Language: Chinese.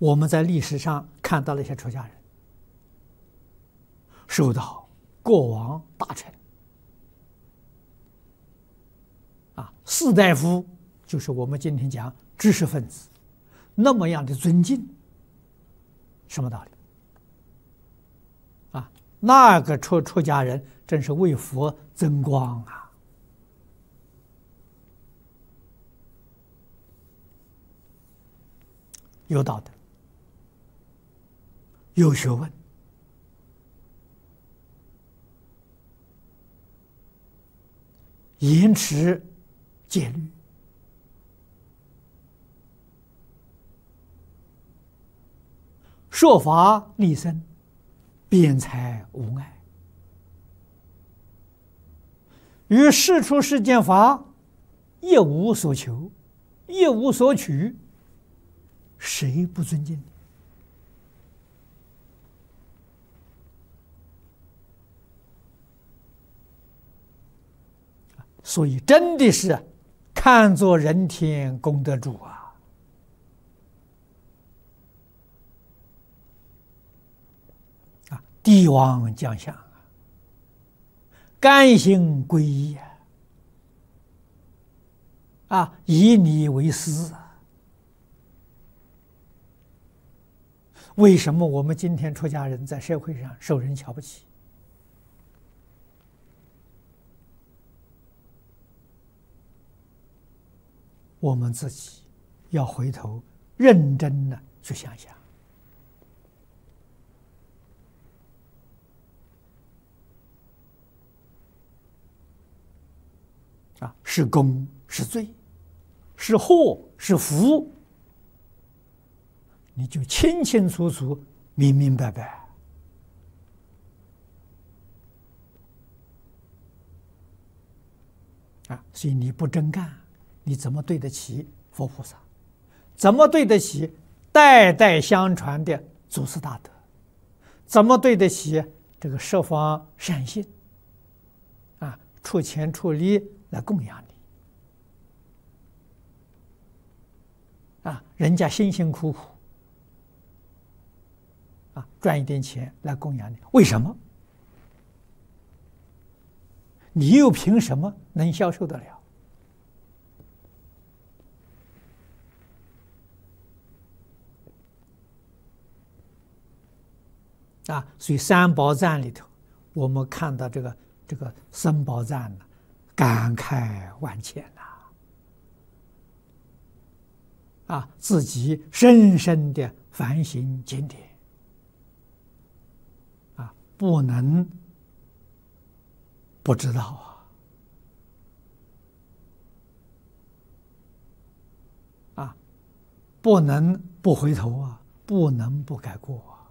我们在历史上看到了一些出家人受到国王大臣士大夫，就是我们今天讲知识分子那么样的尊敬，什么道理？那个出家人真是为佛增光啊！有道德，有学问，严持戒律，说法利生，辩才无碍，于世出世间法一无所求，一无所取，谁不尊敬你？所以真的是看作人天功德主帝王将相甘心皈依以你为师为什么我们今天出家人在社会上受人瞧不起？我们自己要回头认真的去想想。是功是罪，是祸是福，你就清清楚楚、明明白白。所以你不真干，你怎么对得起佛菩萨？怎么对得起代代相传的祖师大德？怎么对得起这个十方善信？出钱出力来供养你人家辛辛苦苦赚一点钱来供养你，为什么？你又凭什么能消受得了？所以三宝赞里头，我们看到这个僧宝赞呢，感慨万千自己深深的反省经典不能不知道不能不回头不能不改过